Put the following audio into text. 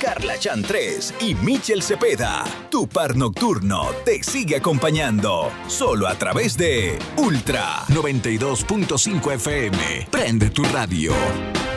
Carla Chantres y Michel Cepeda. Tu par nocturno te sigue acompañando. Solo a través de Ultra 92.5 FM. Prende tu radio.